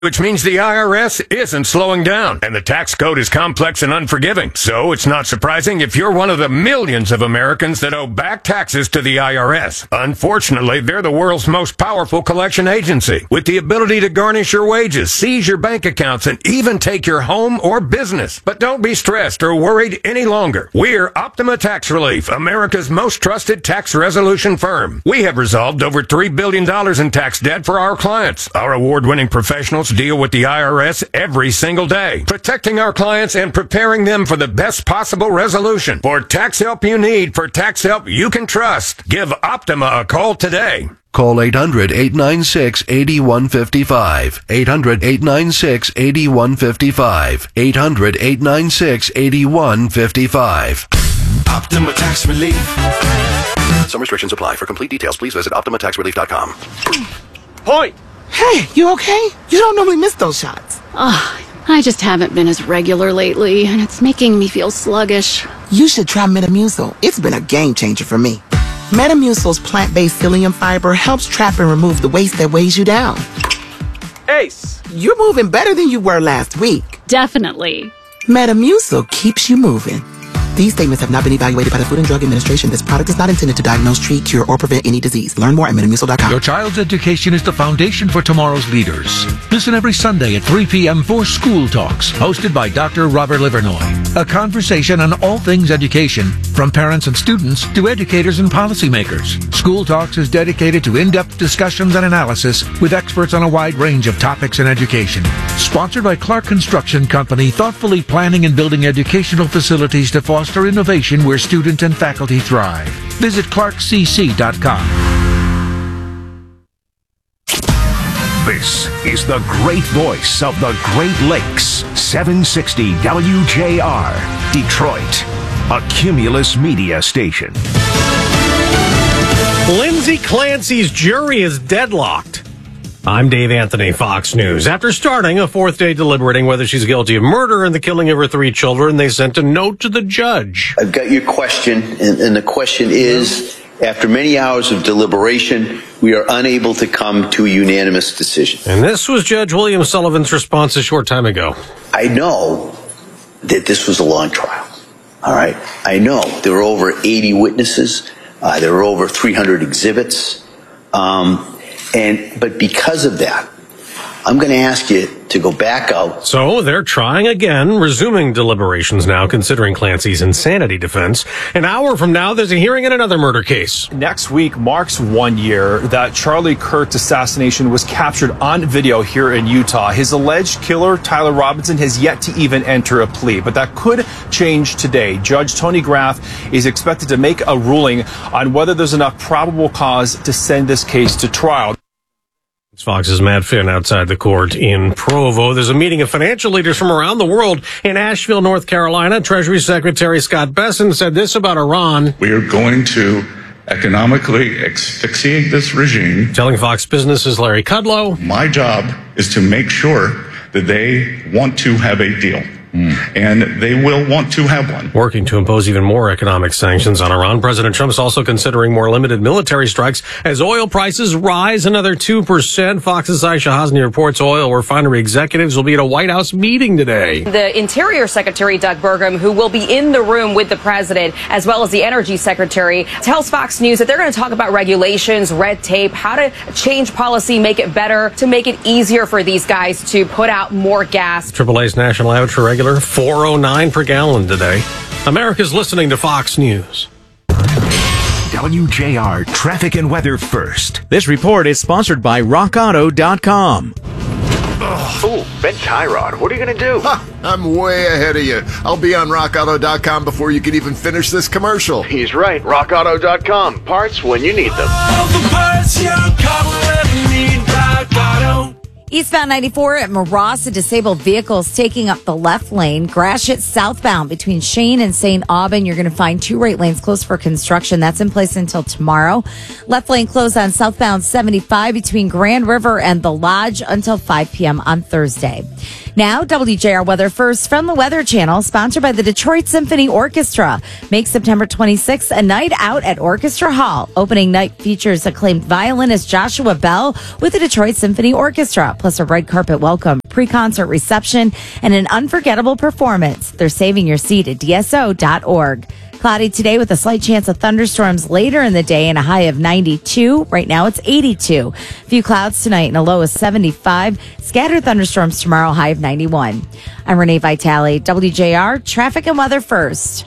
Which means the IRS isn't slowing down, and the tax code is complex and unforgiving. So it's not surprising if you're one of the millions of Americans that owe back taxes to the IRS. Unfortunately, they're the world's most powerful collection agency, with the ability to garnish your wages, seize your bank accounts, and even take your home or business. But don't be stressed or worried any longer. We're Optima Tax Relief, America's most trusted tax resolution firm. We have resolved over $3 billion in tax debt for our clients. Our award-winning professionals deal with the IRS every single day, protecting our clients and preparing them for the best possible resolution. For tax help you need, for tax help you can trust, give Optima a call today. Call 800-896-8155. 800-896-8155. 800-896-8155. Optima Tax Relief. Some restrictions apply. For complete details, please visit OptimaTaxRelief.com. Point! Hey, you okay? You don't normally miss those shots. I just haven't been as regular lately, and it's making me feel sluggish. You should try Metamucil. It's been a game changer for me. Metamucil's plant-based psyllium fiber helps trap and remove the waste that weighs you down. Ace! You're moving better than you were last week. Definitely. Metamucil keeps you moving. These statements have not been evaluated by the Food and Drug Administration. This product is not intended to diagnose, treat, cure, or prevent any disease. Learn more at Metamucil.com. Your child's education is the foundation for tomorrow's leaders. Listen every Sunday at 3 p.m. for School Talks, hosted by Dr. Robert Livernoy. A conversation on all things education, from parents and students to educators and policymakers. School Talks is dedicated to in-depth discussions and analysis with experts on a wide range of topics in education. Sponsored by Clark Construction Company, thoughtfully planning and building educational facilities to foster innovation where students and faculty thrive. Visit clarkcc.com. This is the great voice of the Great Lakes, 760 WJR, Detroit, a Cumulus media station. Lindsay Clancy's jury is deadlocked. I'm Dave Anthony, Fox News. After starting a fourth day deliberating whether she's guilty of murder and the killing of her 3 children, they sent a note to the judge. I've got your question, and the question is, after many hours of deliberation, we are unable to come to a unanimous decision. And this was Judge William Sullivan's response a short time ago. I know that this was a long trial. All right? I know there were over 80 witnesses. There were over 300 exhibits. But because of that, I'm going to ask you to go back out. So they're trying again, resuming deliberations now, considering Clancy's insanity defense. An hour from now, there's a hearing in another murder case. Next week marks 1 year that Charlie Kirk's assassination was captured on video here in Utah. His alleged killer, Tyler Robinson, has yet to even enter a plea, but that could change today. Judge Tony Graff is expected to make a ruling on whether there's enough probable cause to send this case to trial. Fox's Matt Finn outside the court in Provo. There's a meeting of financial leaders from around the world in Asheville, North Carolina. Treasury Secretary Scott Bessent said this about Iran. We are going to economically asphyxiate this regime. Telling Fox Business's Larry Kudlow. My job is to make sure that they want to have a deal. And they will want to have one. Working to impose even more economic sanctions on Iran. President Trump's also considering more limited military strikes as oil prices rise another 2%. Fox's Aisha Hasni reports oil refinery executives will be at a White House meeting today. The Interior Secretary, Doug Burgum, who will be in the room with the president, as well as the Energy Secretary, tells Fox News that they're going to talk about regulations, red tape, how to change policy, make it better, to make it easier for these guys to put out more gas. AAA's national average for regular $4.09 per gallon today. America's listening to Fox News. WJR traffic and weather first. This report is sponsored by RockAuto.com. Ooh, Ben Tyrod, what are you going to do? I'm way ahead of you. I'll be on RockAuto.com before you can even finish this commercial. He's right. RockAuto.com. Parts when you need them. All the parts your car will ever need. Rock Auto. Eastbound 94 at Moross, a disabled vehicle is taking up the left lane. Gratiot southbound between Shane and St. Aubin. You're going to find 2 right lanes closed for construction. That's in place until tomorrow. Left lane closed on southbound 75 between Grand River and The Lodge until 5 p.m. on Thursday. Now, WJR Weather First from the Weather Channel, sponsored by the Detroit Symphony Orchestra. Make September 26th a night out at Orchestra Hall. Opening night features acclaimed violinist Joshua Bell with the Detroit Symphony Orchestra. plus a red carpet welcome, pre-concert reception, and an unforgettable performance. They're saving your seat at DSO.org. Cloudy today with a slight chance of thunderstorms later in the day and a high of 92. Right now it's 82. A few clouds tonight and a low of 75. Scattered thunderstorms tomorrow, high of 91. I'm Renee Vitale, WJR, traffic and weather first.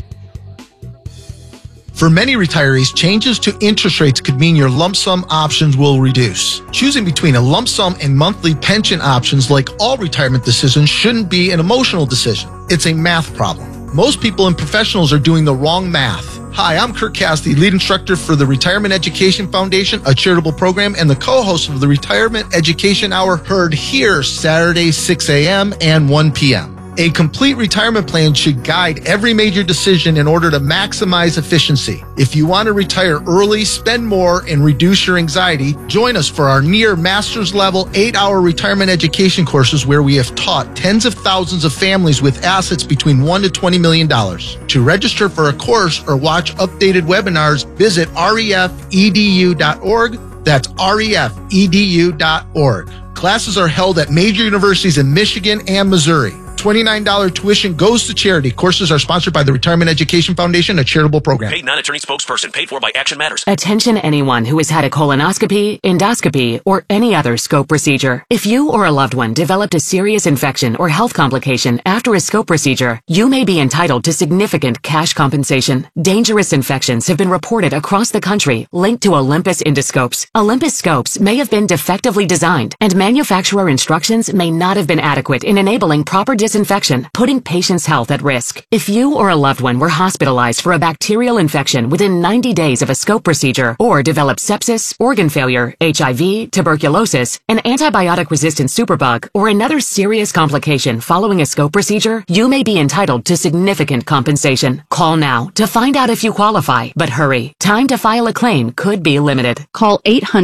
For many retirees, changes to interest rates could mean your lump sum options will reduce. Choosing between a lump sum and monthly pension options, like all retirement decisions, shouldn't be an emotional decision. It's a math problem. Most people and professionals are doing the wrong math. Hi, I'm Kirk Cassidy, lead instructor for the Retirement Education Foundation, a charitable program, and the co-host of the Retirement Education Hour, heard here Saturday, 6 a.m. and 1 p.m. A complete retirement plan should guide every major decision in order to maximize efficiency. If you want to retire early, spend more, and reduce your anxiety, join us for our near master's level 8-hour retirement education courses where we have taught tens of thousands of families with assets between $1 to $20 million. To register for a course or watch updated webinars, visit refedu.org. That's refedu.org. Classes are held at major universities in Michigan and Missouri. $29 tuition goes to charity. Courses are sponsored by the Retirement Education Foundation, a charitable program. Paid non-attorney spokesperson. Paid for by Action Matters. Attention anyone who has had a colonoscopy, endoscopy, or any other scope procedure. If you or a loved one developed a serious infection or health complication after a scope procedure, you may be entitled to significant cash compensation. Dangerous infections have been reported across the country linked to Olympus endoscopes. Olympus scopes may have been defectively designed, and manufacturer instructions may not have been adequate in enabling proper disinfection, putting patients' health at risk. If you or a loved one were hospitalized for a bacterial infection within 90 days of a scope procedure, or developed sepsis, organ failure, HIV, tuberculosis, an antibiotic-resistant superbug, or another serious complication following a scope procedure, you may be entitled to significant compensation. Call now to find out if you qualify, but hurry. Time to file a claim could be limited. Call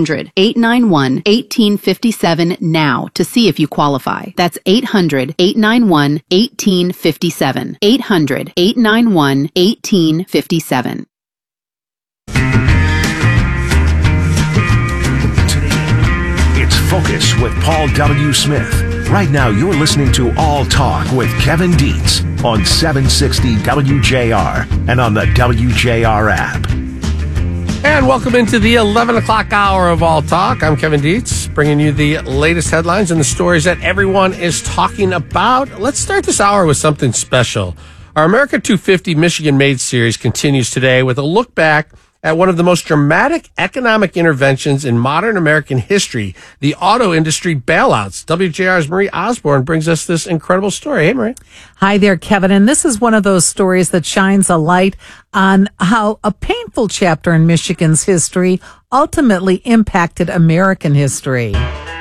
800-891-1857 now to see if you qualify. That's 800-891-1857. 800-891-1857. It's Focus with Paul W. Smith. Right now, you're listening to All Talk with Kevin Dietz on 760 WJR and on the WJR app. And welcome into the 11 o'clock hour of All Talk. I'm Kevin Dietz, bringing you the latest headlines and the stories that everyone is talking about. Let's start this hour with something special. Our America 250 Michigan Made series continues today with a look back at one of the most dramatic economic interventions in modern American history, the auto industry bailouts. WJR's Marie Osborne brings us this incredible story. Hey, Marie. Hi there, Kevin. And this is one of those stories that shines a light on how a painful chapter in Michigan's history ultimately impacted American history.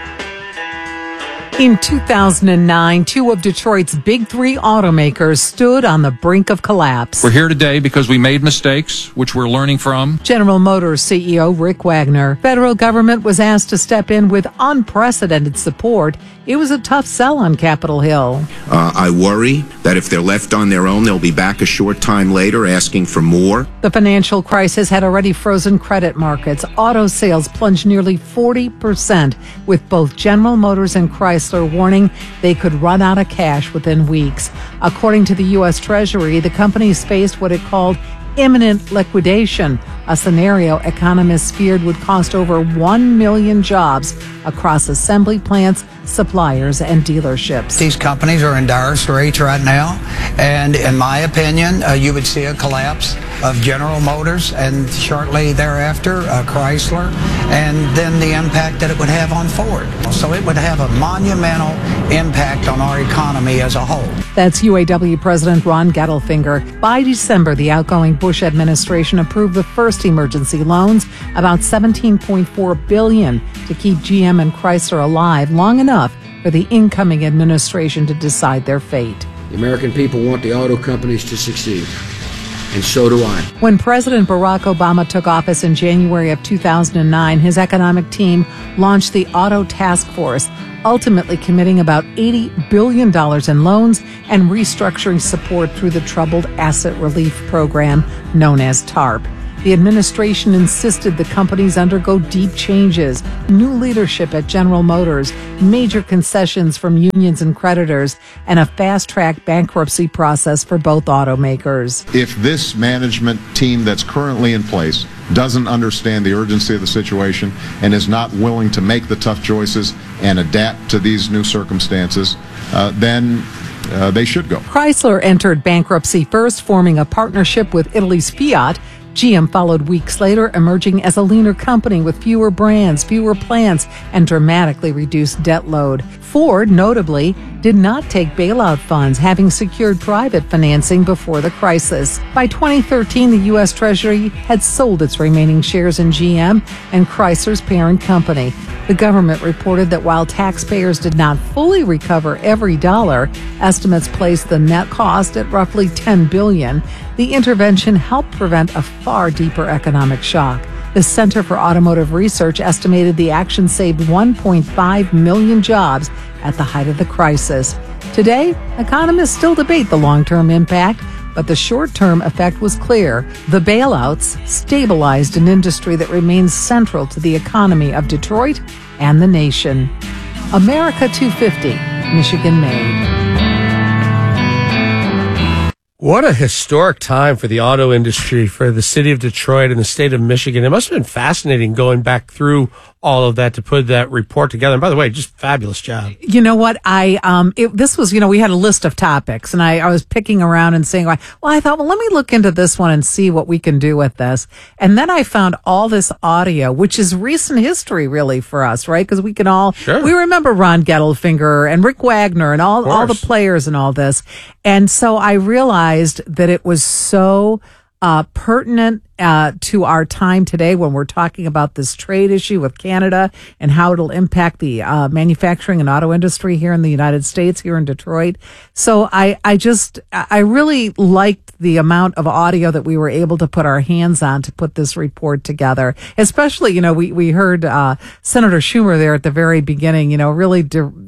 In 2009, two of Detroit's big three automakers stood on the brink of collapse. We're here today because we made mistakes, which we're learning from. General Motors CEO Rick Wagner. Federal government was asked to step in with unprecedented support. It was a tough sell on Capitol Hill. I worry that if they're left on their own, they'll be back a short time later asking for more. The financial crisis had already frozen credit markets. Auto sales plunged nearly 40%, with both General Motors and Chrysler warning they could run out of cash within weeks. According to the U.S. Treasury, the companies faced what it called imminent liquidation, a scenario economists feared would cost over 1 million jobs across assembly plants, suppliers, and dealerships. These companies are in dire straits right now, and in my opinion, you would see a collapse of General Motors and shortly thereafter Chrysler, and then the impact that it would have on Ford. So it would have a monumental impact on our economy as a whole. That's UAW President Ron Gettelfinger. By December, the outgoing Bush administration approved the first emergency loans, about $17.4 billion, to keep GM and Chrysler alive long enough for the incoming administration to decide their fate. The American people want the auto companies to succeed, and so do I. When President Barack Obama took office in January of 2009, his economic team launched the Auto Task Force, ultimately committing about $80 billion in loans and restructuring support through the Troubled Asset Relief Program known as TARP. The administration insisted the companies undergo deep changes, new leadership at General Motors, major concessions from unions and creditors, and a fast-track bankruptcy process for both automakers. If this management team that's currently in place doesn't understand the urgency of the situation and is not willing to make the tough choices and adapt to these new circumstances, then they should go. Chrysler entered bankruptcy first, forming a partnership with Italy's Fiat. GM followed weeks later, emerging as a leaner company with fewer brands, fewer plants, and dramatically reduced debt load. Ford, notably, did not take bailout funds, having secured private financing before the crisis. By 2013, the U.S. Treasury had sold its remaining shares in GM and Chrysler's parent company. The government reported that while taxpayers did not fully recover every dollar, estimates placed the net cost at roughly $10 billion. The intervention helped prevent a far deeper economic shock. The Center for Automotive Research estimated the action saved 1.5 million jobs at the height of the crisis. Today, economists still debate the long-term impact, but the short-term effect was clear. The bailouts stabilized an industry that remains central to the economy of Detroit and the nation. America 250, Michigan made. What a historic time for the auto industry, for the city of Detroit and the state of Michigan. It must have been fascinating going back through all of that to put that report together. And by the way, just fabulous job. You know what? This was, we had a list of topics and I was picking around and saying, well, I thought, let me look into this one and see what we can do with this. And then I found all this audio, which is recent history really for us, right? Because we can all, we remember Ron Gettelfinger and Rick Wagner and all the players and all this. And so I realized that it was so pertinent to our time today when we're talking about this trade issue with Canada and how it'll impact the manufacturing and auto industry here in the United States, here in Detroit. So I really liked the amount of audio that we were able to put our hands on to put this report together. Especially, we heard Senator Schumer there at the very beginning, really,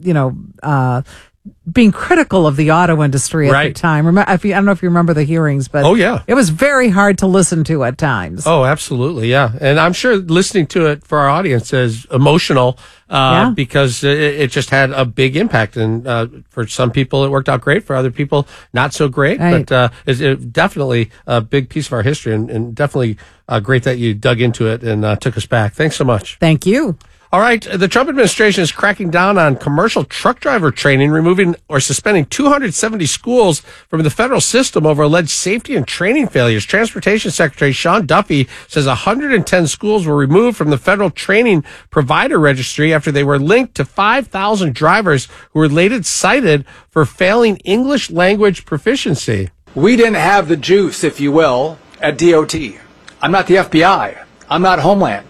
being critical of the auto industry at the time. I don't know if you remember the hearings, but it was very hard to listen to at times. Oh, absolutely, yeah. And I'm sure listening to it for our audience is emotional because it just had a big impact. And for some people, it worked out great. For other people, not so great. Right. But it's definitely a big piece of our history and definitely great that you dug into it and took us back. Thanks so much. Thank you. All right. The Trump administration is cracking down on commercial truck driver training, removing or suspending 270 schools from the federal system over alleged safety and training failures. Transportation Secretary Sean Duffy says 110 schools were removed from the federal training provider registry after they were linked to 5,000 drivers who were later cited for failing English language proficiency. We didn't have the juice, if you will, at DOT. I'm not the FBI. I'm not Homeland.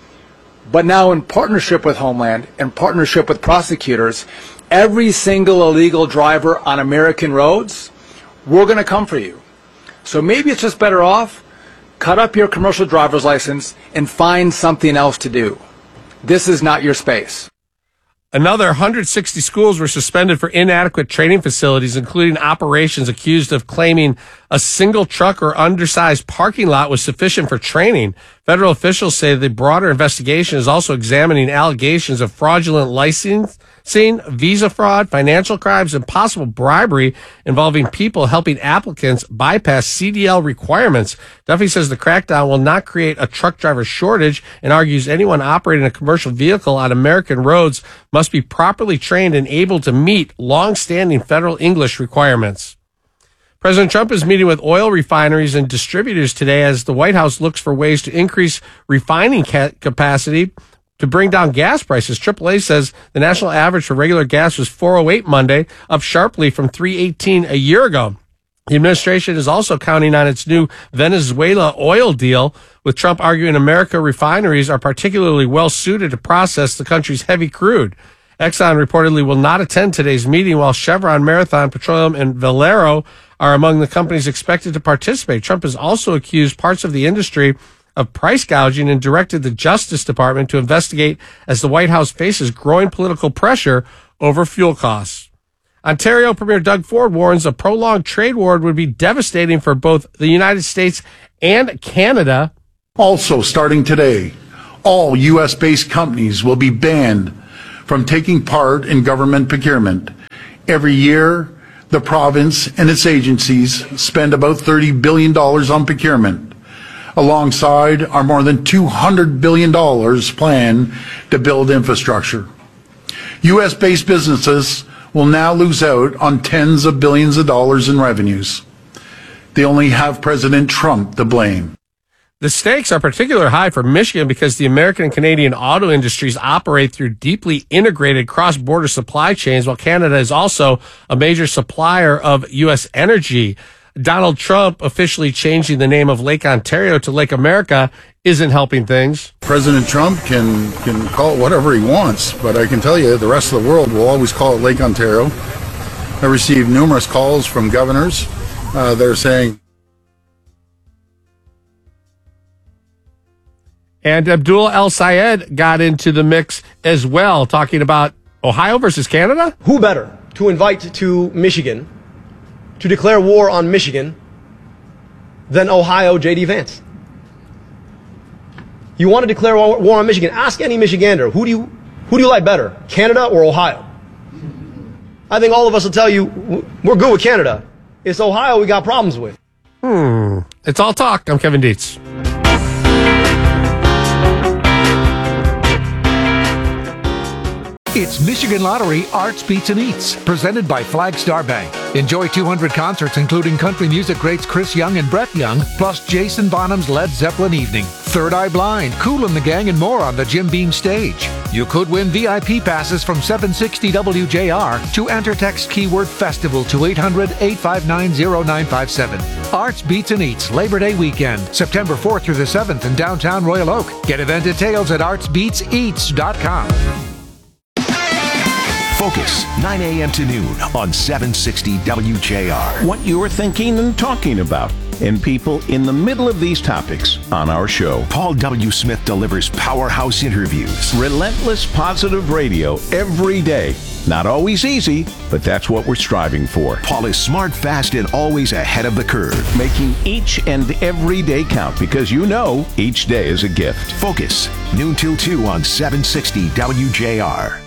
But now in partnership with Homeland, in partnership with prosecutors, every single illegal driver on American roads, we're going to come for you. So maybe it's just better off, cut up your commercial driver's license and find something else to do. This is not your space. Another 160 schools were suspended for inadequate training facilities, including operations accused of claiming a single truck or undersized parking lot was sufficient for training. Federal officials say the broader investigation is also examining allegations of fraudulent licensing, visa fraud, financial crimes, and possible bribery involving people helping applicants bypass CDL requirements. Duffy says the crackdown will not create a truck driver shortage and argues anyone operating a commercial vehicle on American roads must be properly trained and able to meet long-standing federal English requirements. President Trump is meeting with oil refineries and distributors today as the White House looks for ways to increase refining capacity to bring down gas prices. AAA says the national average for regular gas was $4.08 Monday, up sharply from $3.18 a year ago. The administration is also counting on its new Venezuela oil deal, with Trump arguing American refineries are particularly well suited to process the country's heavy crude. Exxon reportedly will not attend today's meeting, while Chevron, Marathon Petroleum, and Valero are among the companies expected to participate. Trump has also accused parts of the industry of price gouging and directed the Justice Department to investigate as the White House faces growing political pressure over fuel costs. Ontario Premier Doug Ford warns a prolonged trade war would be devastating for both the United States and Canada. Also, starting today, all U.S.-based companies will be banned from taking part in government procurement. Every year, the province and its agencies spend about $30 billion on procurement, alongside our more than $200 billion plan to build infrastructure. U.S.-based businesses will now lose out on tens of billions of dollars in revenues. They only have President Trump to blame. The stakes are particularly high for Michigan because the American and Canadian auto industries operate through deeply integrated cross-border supply chains, while Canada is also a major supplier of U.S. energy. Donald Trump officially changing the name of Lake Ontario to Lake America isn't helping things. President Trump can call it whatever he wants, but I can tell you the rest of the world will always call it Lake Ontario. I received numerous calls from governors. They're saying... And Abdul El Sayed got into the mix as well, talking about Ohio versus Canada. Who better to invite to Michigan to declare war on Michigan than Ohio J.D. Vance? You want to declare war on Michigan? Ask any Michigander. Who do you like better, Canada or Ohio? I think all of us will tell you we're good with Canada. It's Ohio we got problems with. It's all talk. I'm Kevin Dietz. It's Michigan Lottery Arts Beats and Eats, presented by Flagstar Bank. Enjoy 200 concerts, including country music greats Chris Young and Brett Young, plus Jason Bonham's Led Zeppelin Evening, Third Eye Blind, Kool and the Gang, and more on the Jim Beam stage. You could win VIP passes from 760 WJR. To enter, text keyword festival to 800-859-0957. Arts Beats and Eats, Labor Day weekend, September 4th through the 7th in downtown Royal Oak. Get event details at artsbeatseats.com. Focus, 9 a.m. to noon on 760 WJR. What you're thinking and talking about, and people in the middle of these topics on our show. Paul W. Smith delivers powerhouse interviews. Relentless positive radio every day. Not always easy, but that's what we're striving for. Paul is smart, fast, and always ahead of the curve. Making each and every day count because you know each day is a gift. Focus, noon till 2 on 760 WJR.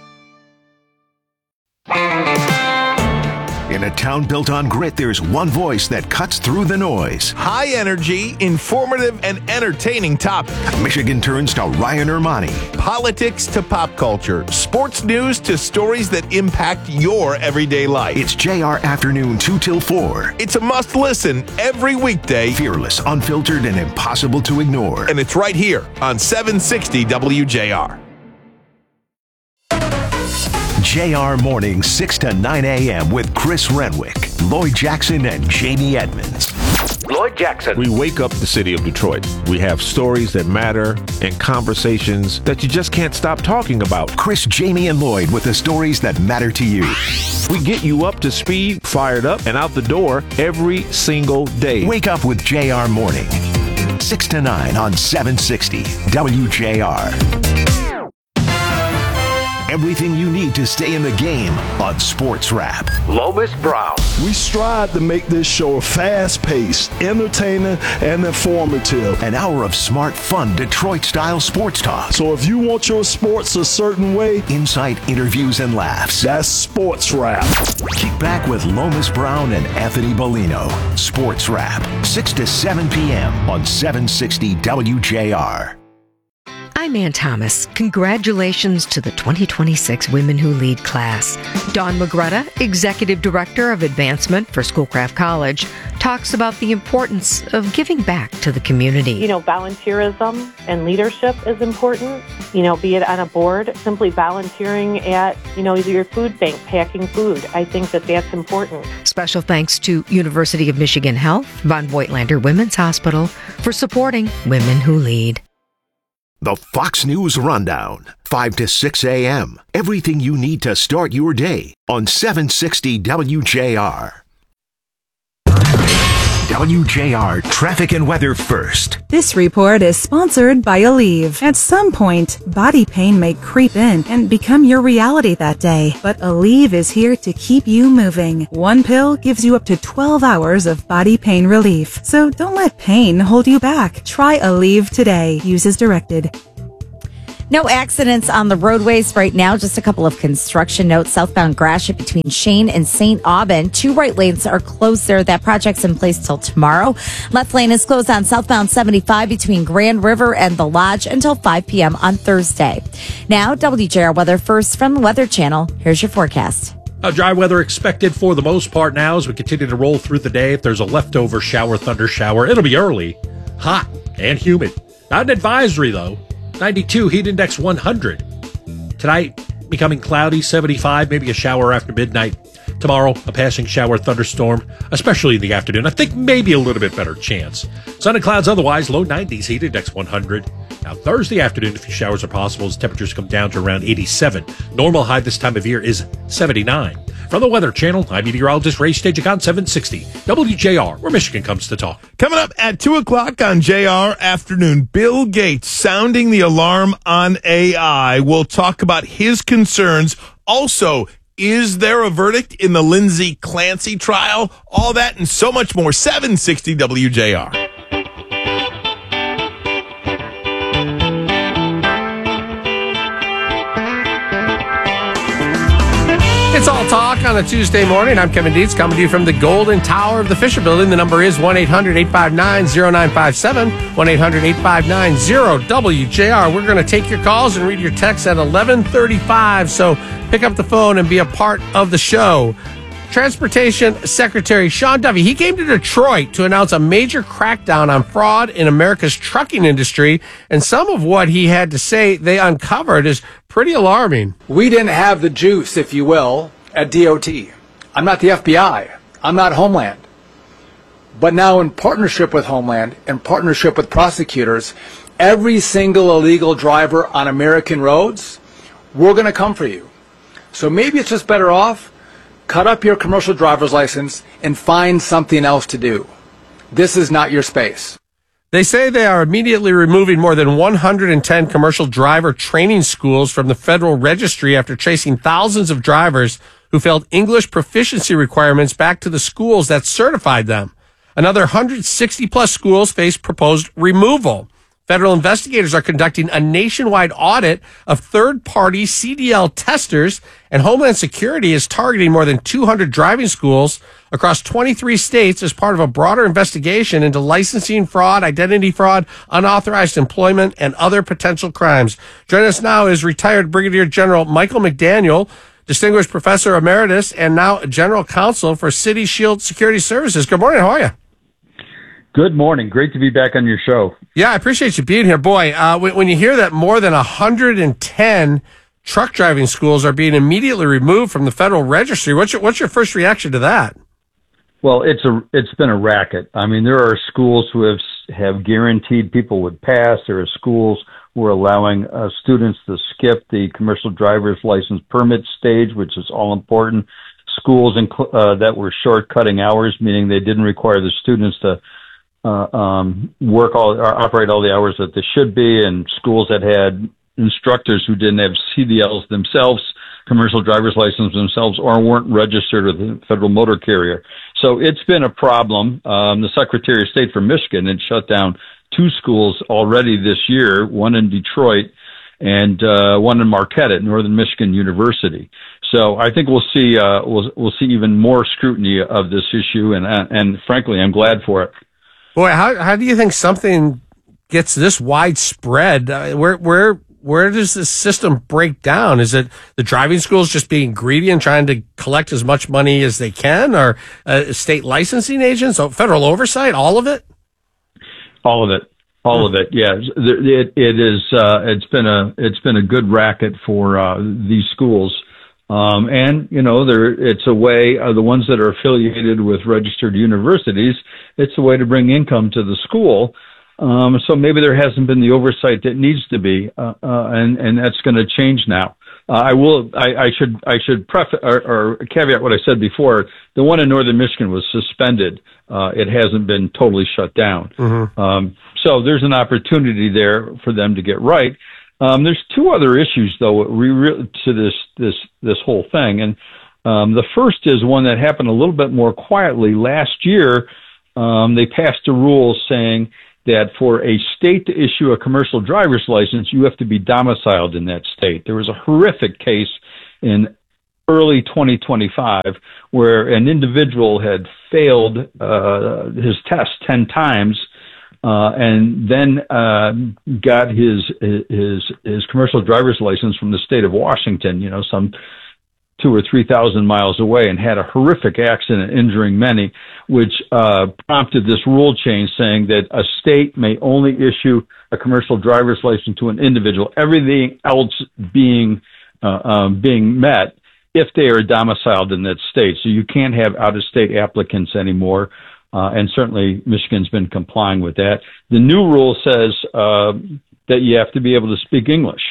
In a town built on grit, there's one voice that cuts through the noise. High energy, informative, and entertaining topic. Michigan turns to Ryan Ermani. Politics to pop culture. Sports news to stories that impact your everyday life. It's JR Afternoon 2 till 4. It's a must listen every weekday. Fearless, unfiltered, and impossible to ignore. And it's right here on 760 WJR. JR Morning, 6 to 9 a.m. with Chris Renwick, Lloyd Jackson, and Jamie Edmonds. Lloyd Jackson. We wake up the city of Detroit. We have stories that matter and conversations that you just can't stop talking about. Chris, Jamie, and Lloyd with the stories that matter to you. We get you up to speed, fired up, and out the door every single day. Wake up with JR Morning, 6 to 9 on 760 WJR. Everything you need to stay in the game on Sports Wrap. Lomas Brown. We strive to make this show fast-paced, entertaining, and informative. An hour of smart, fun, Detroit-style sports talk. So if you want your sports a certain way, insight, interviews, and laughs. That's Sports Wrap. Kick back with Lomas Brown and Anthony Bellino. Sports Wrap, 6 to 7 p.m. on 760 WJR. I'm Ann Thomas. Congratulations to the 2026 Women Who Lead class. Dawn Magretta, Executive Director of Advancement for Schoolcraft College, talks about the importance of giving back to the community. You know, volunteerism and leadership is important. You know, be it on a board, simply volunteering at, your food bank, packing food. I think that that's important. Special thanks to University of Michigan Health, Von Voigtlander Women's Hospital for supporting Women Who Lead. The Fox News Rundown, 5 to 6 a.m. Everything you need to start your day on 760 WJR. WJR Traffic and Weather First. This report is sponsored by Aleve. At some point, body pain may creep in and become your reality that day, but Aleve is here to keep you moving. One pill gives you up to 12 hours of body pain relief, so don't let pain hold you back. Try Aleve today. Use as directed. No accidents on the roadways right now. Just a couple of construction notes. Southbound Gratiot between Shane and St. Aubin. 2 right lanes are closed there. That project's in place till tomorrow. Left lane is closed on southbound 75 between Grand River and the Lodge until 5 p.m. on Thursday. Now, WJR Weather First from the Weather Channel. Here's your forecast. Dry weather expected for the most part now as we continue to roll through the day. If there's a leftover shower, thunder shower, it'll be early, hot, and humid. Not an advisory, though. 92, heat index 100. Tonight, becoming cloudy, 75, maybe a shower after midnight. Tomorrow, a passing shower thunderstorm, especially in the afternoon. I think maybe a little bit better chance. Sun and clouds otherwise, low 90s, heat index 100. Now, Thursday afternoon, a few showers are possible as temperatures come down to around 87. Normal high this time of year is 79. From the Weather Channel, I'm meteorologist Ray Stagik on 760 WJR, where Michigan comes to talk. Coming up at 2 o'clock on JR Afternoon, Bill Gates sounding the alarm on AI. We'll talk about his concerns. Also, is there a verdict in the Lindsay Clancy trial? All that and so much more. 760 WJR. It's All Talk on a Tuesday morning. I'm Kevin Dietz, coming to you from the Golden Tower of the Fisher Building. The number is 1-800-859-0957, 1-800-859-0WJR. We're going to take your calls and read your texts at 11:35, so pick up the phone and be a part of the show. Transportation Secretary Sean Duffy, he came to Detroit to announce a major crackdown on fraud in America's trucking industry, and some of what he had to say they uncovered is pretty alarming. We didn't have the juice, if you will, at DOT. I'm not the FBI. I'm not Homeland. But now in partnership with Homeland, in partnership with prosecutors, every single illegal driver on American roads, we're going to come for you. So maybe it's just better off cut up your commercial driver's license and find something else to do. This is not your space. They say they are immediately removing more than 110 commercial driver training schools from the federal registry after tracing thousands of drivers who failed English proficiency requirements back to the schools that certified them. Another 160 plus schools face proposed removal. Federal investigators are conducting a nationwide audit of third-party CDL testers, and Homeland Security is targeting more than 200 driving schools across 23 states as part of a broader investigation into licensing fraud, identity fraud, unauthorized employment, and other potential crimes. Joining us now is retired Brigadier General Michael McDaniel, Distinguished Professor Emeritus, and now General Counsel for City Shield Security Services. Good morning. How are you? Good morning. Great to be back on your show. Yeah, I appreciate you being here. Boy, when you hear that more than 110 truck driving schools are being immediately removed from the federal registry, what's your first reaction to that? Well, it's been a racket. I mean, there are schools who have guaranteed people would pass. There are schools who are allowing students to skip the commercial driver's license permit stage, which is all important. Schools that were short-cutting hours, meaning they didn't require the students to operate all the hours that they should be, and schools that had instructors who didn't have CDLs themselves, commercial driver's license themselves, or weren't registered with the federal motor carrier. So it's been a problem. The Secretary of State for Michigan had shut down 2 schools already this year, one in Detroit and one in Marquette at Northern Michigan University. So I think we'll see even more scrutiny of this issue, and frankly, I'm glad for it. Boy, how do you think something gets this widespread? Where does this system break down? Is it the driving schools just being greedy and trying to collect as much money as they can, or state licensing agents, or federal oversight? All of it? All of it. Yeah, it's been a good racket for these schools. And, you know, it's a way, the ones that are affiliated with registered universities, it's a way to bring income to the school. So maybe there hasn't been the oversight that needs to be, and that's going to change now. I should preface or caveat what I said before. The one in northern Michigan was suspended. It hasn't been totally shut down. So there's an opportunity there for them to get right. There's two other issues though to this whole thing, and the first is one that happened a little bit more quietly last year. They passed a rule saying that for a state to issue a commercial driver's license, you have to be domiciled in that state. There was a horrific case in early 2025 where an individual had failed his test 10 times and then got his commercial driver's license from the state of Washington, some 2,000 or 3,000 miles away, and had a horrific accident injuring many, which prompted this rule change saying that a state may only issue a commercial driver's license to an individual, everything else being met if they are domiciled in that state. So you can't have out-of-state applicants anymore, and certainly Michigan's been complying with that. The new rule says that you have to be able to speak English,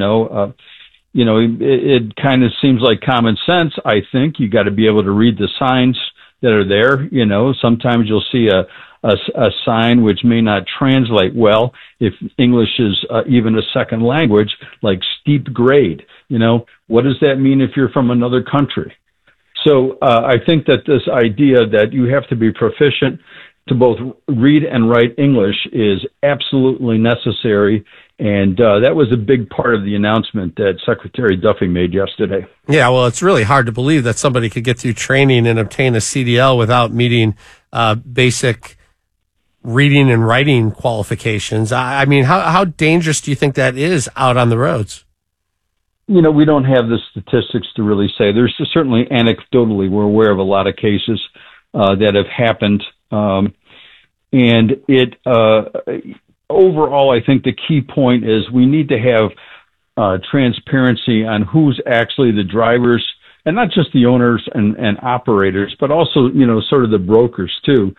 it kind of seems like common sense. I think you got to be able to read the signs that are there. Sometimes you'll see a sign which may not translate well if English is even a second language, like steep grade. What does that mean if you're from another country? So I think that this idea that you have to be proficient to both read and write English is absolutely necessary. And that was a big part of the announcement that Secretary Duffy made yesterday. Yeah, well, it's really hard to believe that somebody could get through training and obtain a CDL without meeting basic reading and writing qualifications. I mean, how dangerous do you think that is out on the roads? We don't have the statistics to really say. There's certainly anecdotally, we're aware of a lot of cases that have happened. And it overall, I think the key point is we need to have transparency on who's actually the drivers, and not just the owners and operators, but also, sort of the brokers too.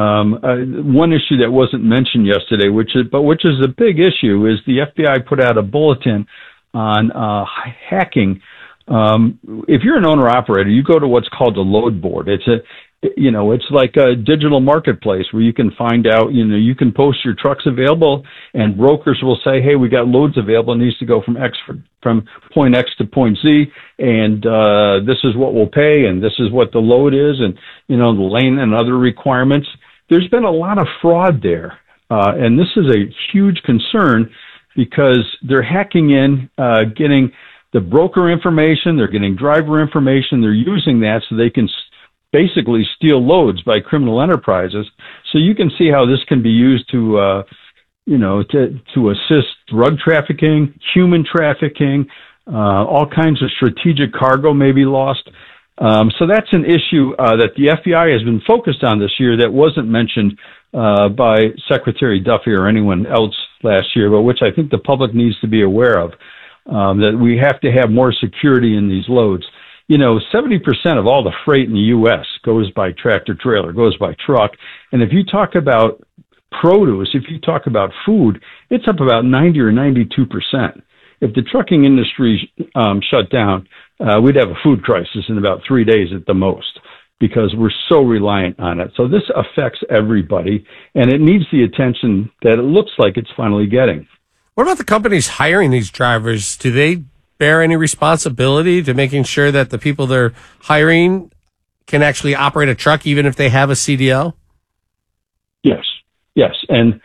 One issue that wasn't mentioned yesterday, which is a big issue, is the FBI put out a bulletin on hacking. If you're an owner operator, you go to what's called a load board. It's like a digital marketplace where you can find out, you can post your trucks available, and brokers will say, hey, we got loads available. It needs to go from point X to point Z, and this is what we'll pay, and this is what the load is, and, the lane and other requirements. There's been a lot of fraud there, and this is a huge concern because they're hacking in, getting the broker information, they're getting driver information, they're using that so they can basically steal loads by criminal enterprises. So you can see how this can be used to assist drug trafficking, human trafficking, all kinds of strategic cargo may be lost. So that's an issue that the FBI has been focused on this year that wasn't mentioned by Secretary Duffy or anyone else last year, but which I think the public needs to be aware of, that we have to have more security in these loads. 70% of all the freight in the U.S. goes by tractor trailer, goes by truck. And if you talk about produce, if you talk about food, it's up about 90 or 92%. If the trucking industry shut down, we'd have a food crisis in about 3 days at the most, because we're so reliant on it. So this affects everybody, and it needs the attention that it looks like it's finally getting. What about the companies hiring these drivers? Do they bear any responsibility to making sure that the people they're hiring can actually operate a truck even if they have a CDL? Yes. And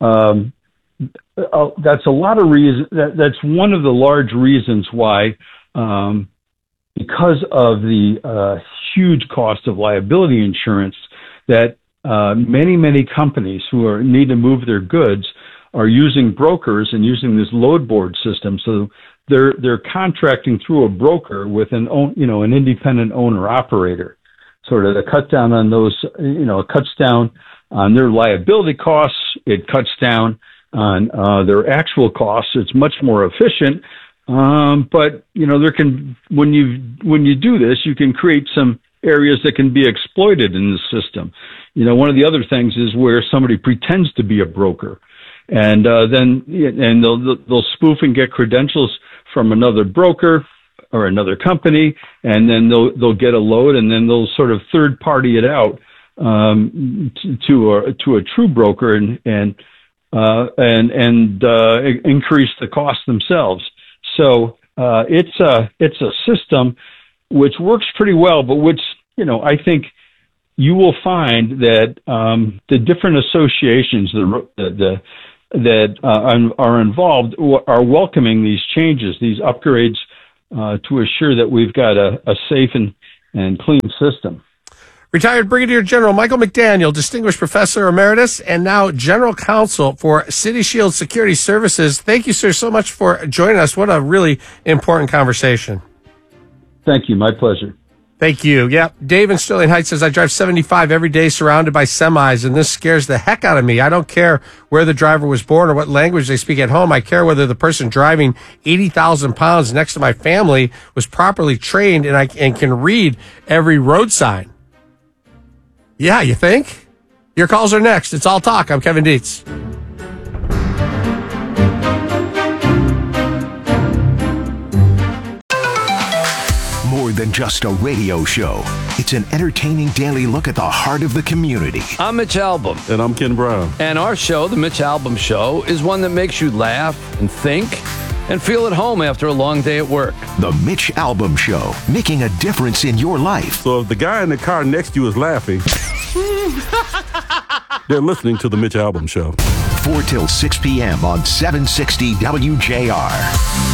that's a lot of reasons. That's one of the large reasons why, because of the huge cost of liability insurance, that many companies who need to move their goods are using brokers and using this load board system. So they're contracting through a broker with an independent owner operator, sort of to cut down on those, it cuts down on their liability costs. It cuts down on their actual costs. It's much more efficient. But when you do this, you can create some areas that can be exploited in the system. One of the other things is where somebody pretends to be a broker, and then they'll spoof and get credentials from another broker or another company, and then they'll get a load, and then they'll sort of third party it out to a true broker and increase the cost themselves. So it's a system which works pretty well, but which, I think you will find that the different associations that are involved are welcoming these changes, these upgrades, to assure that we've got a safe and clean system. Retired Brigadier General Michael McDaniel, Distinguished Professor Emeritus, and now General Counsel for City Shield Security Services. Thank you, sir, so much for joining us. What a really important conversation. Thank you. My pleasure. Thank you. Yep. Dave in Sterling Heights says, I drive 75 every day surrounded by semis, and this scares the heck out of me. I don't care where the driver was born or what language they speak at home. I care whether the person driving 80,000 pounds next to my family was properly trained and can read every road sign. Yeah, you think? Your calls are next. It's All Talk. I'm Kevin Dietz. More than just a radio show, it's an entertaining daily look at the heart of the community. I'm Mitch Albom. And I'm Ken Brown. And our show, The Mitch Albom Show, is one that makes you laugh and think and feel at home after a long day at work. The Mitch Albom Show, making a difference in your life. So if the guy in the car next to you is laughing, they're listening to The Mitch Albom Show. 4 till 6 p.m. on 760 WJR.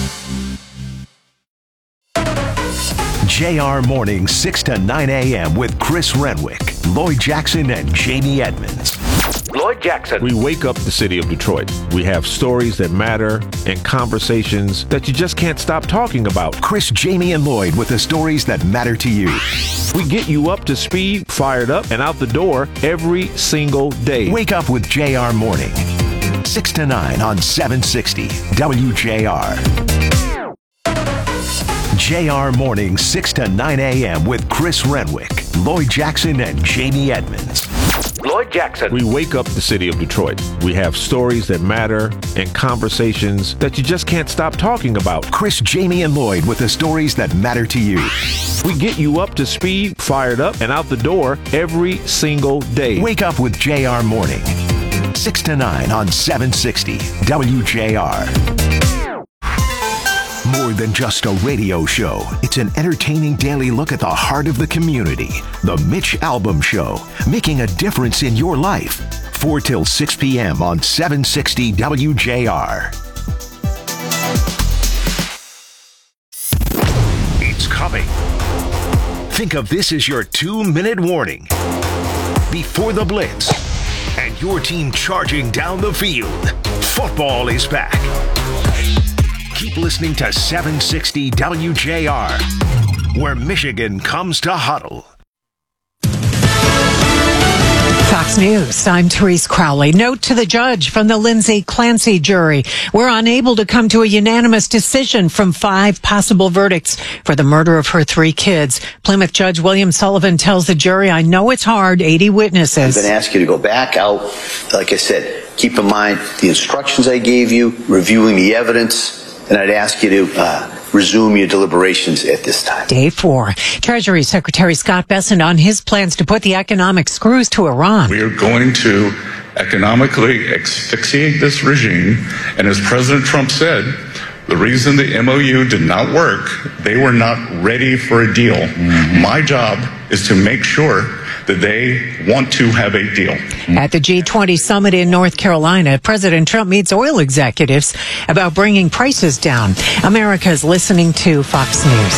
JR Mornings, 6 to 9 a.m. with Chris Renwick, Lloyd Jackson, and Jamie Edmonds. Lloyd Jackson. We wake up the city of Detroit. We have stories that matter and conversations that you just can't stop talking about. Chris, Jamie, and Lloyd with the stories that matter to you. We get you up to speed, fired up, and out the door every single day. Wake up with JR Morning, 6 to 9 on 760 WJR. JR Morning, 6 to 9 a.m. with Chris Renwick, Lloyd Jackson, and Jamie Edmonds. Lloyd Jackson. We wake up the city of Detroit. We have stories that matter and conversations that you just can't stop talking about. Chris, Jamie, and Lloyd with the stories that matter to you. We get you up to speed, fired up, and out the door every single day. Wake up with JR Morning, 6 to 9 on 760 WJR. More than just a radio show, it's an entertaining daily look at the heart of the community. The Mitch Albom Show, making a difference in your life. 4 till 6 p.m. on 760 WJR. It's coming. Think of this as your 2-minute warning. Before the blitz, and your team charging down the field. Football is back. Keep listening to 760 WJR, where Michigan comes to huddle. Fox News, I'm Therese Crowley. Note to the judge from the Lindsay Clancy jury. We're unable to come to a unanimous decision from 5 possible verdicts for the murder of her 3 kids. Plymouth Judge William Sullivan tells the jury, I know it's hard, 80 witnesses. I'm going to ask you to go back out. Like I said, keep in mind the instructions I gave you, reviewing the evidence, and I'd ask you to resume your deliberations at this time. Day 4. Treasury Secretary Scott Bessent on his plans to put the economic screws to Iran. We are going to economically asphyxiate this regime. And as President Trump said, the reason the MOU did not work, they were not ready for a deal. Mm-hmm. My job is to make sure that they want to have a deal. At the G20 summit in North Carolina, President Trump meets oil executives about bringing prices down. America is listening to Fox News.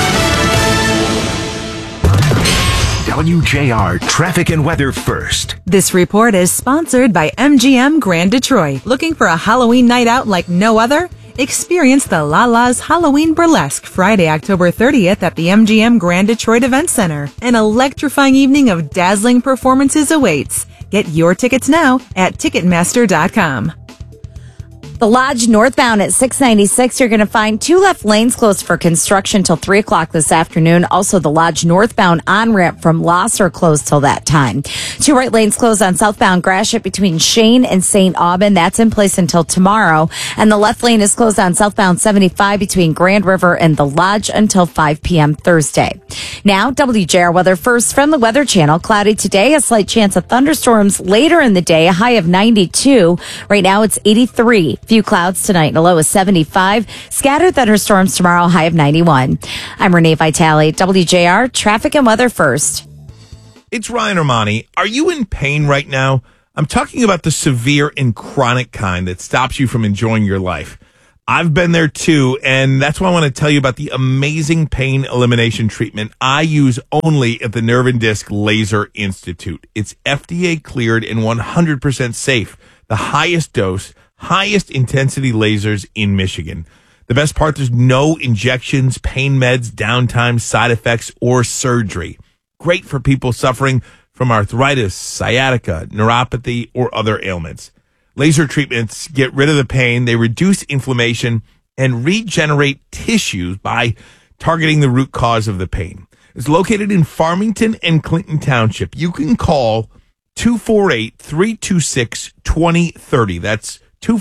WJR traffic and weather first. This report is sponsored by MGM Grand Detroit. Looking for a Halloween night out like no other? Experience the La-La's Halloween Burlesque Friday, October 30th at the MGM Grand Detroit Event Center. An electrifying evening of dazzling performances awaits. Get your tickets now at Ticketmaster.com. The Lodge northbound at 696, you're going to find 2 left lanes closed for construction till 3 o'clock this afternoon. Also, the Lodge northbound on-ramp from Losser closed till that time. 2 right lanes closed on southbound Gratiot between Shane and St. Aubin. That's in place until tomorrow. And the left lane is closed on southbound 75 between Grand River and the Lodge until 5 p.m. Thursday. Now, WJR weather first from the Weather Channel. Cloudy today, a slight chance of thunderstorms later in the day, a high of 92. Right now, it's 83. Few clouds tonight and a low of 75. Scattered thunderstorms tomorrow, high of 91. I'm Renee Vitale, WJR Traffic and Weather First. It's Ryan Armani. Are you in pain right now? I'm talking about the severe and chronic kind that stops you from enjoying your life. I've been there too, and that's why I want to tell you about the amazing pain elimination treatment I use only at the Nerve and Disc Laser Institute. It's FDA cleared and 100% safe. The highest dose, highest intensity lasers in Michigan. The best part, there's no injections, pain meds, downtime, side effects, or surgery. Great for people suffering from arthritis, sciatica, neuropathy, or other ailments. Laser treatments get rid of the pain, they reduce inflammation, and regenerate tissues by targeting the root cause of the pain. It's located in Farmington and Clinton Township. You can call 248-326-2030. That's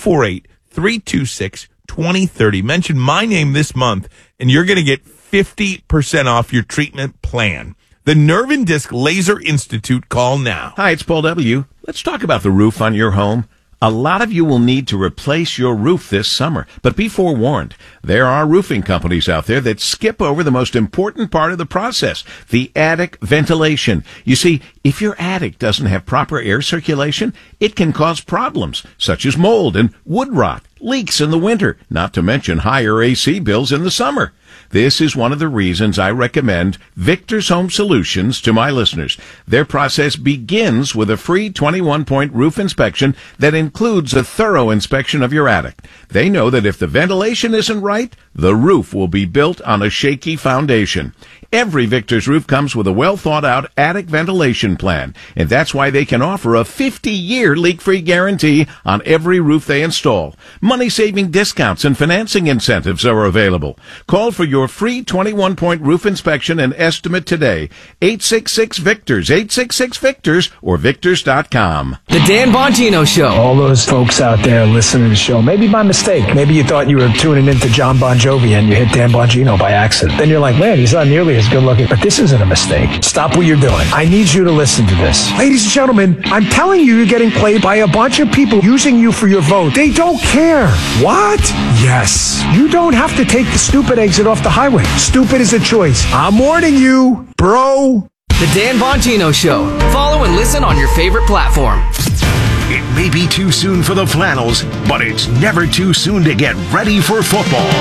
248-326-2030. Mention my name this month, and you're going to get 50% off your treatment plan. The Nerve and Disc Laser Institute. Call now. Hi, it's Paul W. Let's talk about the roof on your home. A lot of you will need to replace your roof this summer, but be forewarned. There are roofing companies out there that skip over the most important part of the process, the attic ventilation. You see, if your attic doesn't have proper air circulation, it can cause problems, such as mold and wood rot, leaks in the winter, not to mention higher AC bills in the summer. This is one of the reasons I recommend Victor's Home Solutions to my listeners. Their process begins with a free 21-point roof inspection that includes a thorough inspection of your attic. They know that if the ventilation isn't right, the roof will be built on a shaky foundation. Every Victor's roof comes with a well-thought-out attic ventilation plan, and that's why they can offer a 50-year leak-free guarantee on every roof they install. Money-saving discounts and financing incentives are available. Call for your free 21-point roof inspection and estimate today. 866-VICTORS, 866-VICTORS, or Victors.com. The Dan Bongino Show. All those folks out there listening to the show, maybe by mistake. Maybe you thought you were tuning into John Bon Jovi and you hit Dan Bongino by accident. Then you're like, man, he's not nearly as good looking. But this isn't a mistake. Stop what you're doing. I need you to listen to this. Ladies and gentlemen, I'm telling you, you're getting played by a bunch of people using you for your vote. They don't care. What? Yes. You don't have to take the stupid exit off the highway. Stupid is a choice. I'm warning you, bro. The Dan Bongino Show. Follow and listen on your favorite platform. It may be too soon for the flannels, but it's never too soon to get ready for football.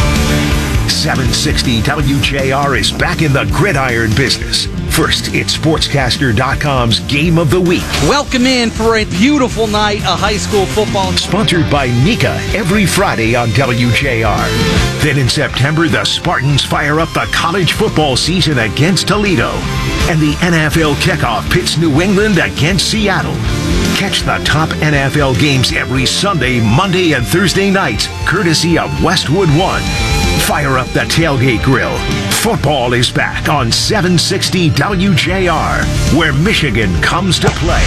760 WJR is back in the gridiron business. First, it's Sportscaster.com's Game of the Week. Welcome in for a beautiful night of high school football. Sponsored by Nika every Friday on WJR. Then in September, the Spartans fire up the college football season against Toledo. And the NFL kickoff pits New England against Seattle. Catch the top NFL games every Sunday, Monday, and Thursday nights, courtesy of Westwood One. Fire up the tailgate grill. Football is back on 760 WJR, where Michigan comes to play.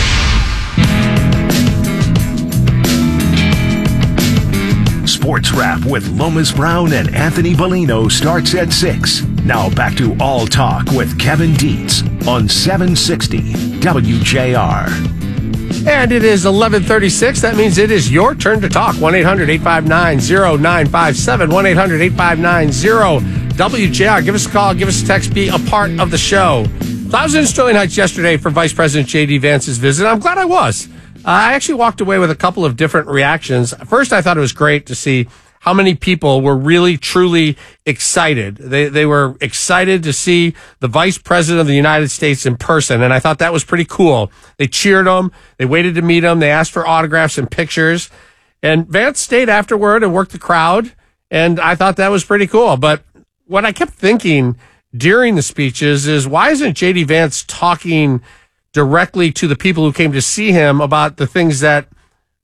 Sports Wrap with Lomas Brown and Anthony Bellino starts at 6. Now back to All Talk with Kevin Dietz on 760 WJR. And it is 11:36. That means it is your turn to talk. 1-800-859-0957. 1-800-859-0WJR. Give us a call. Give us a text. Be a part of the show. So I was in Sterling Heights yesterday for Vice President J.D. Vance's visit. I'm glad I was. I actually walked away with a couple of different reactions. First, I thought it was great to see how many people were really, truly excited. They were excited to see the Vice President of the United States in person, and I thought that was pretty cool. They cheered him. They waited to meet him. They asked for autographs and pictures. And Vance stayed afterward and worked the crowd, and I thought that was pretty cool. But what I kept thinking during the speeches is, why isn't J.D. Vance talking directly to the people who came to see him about the things that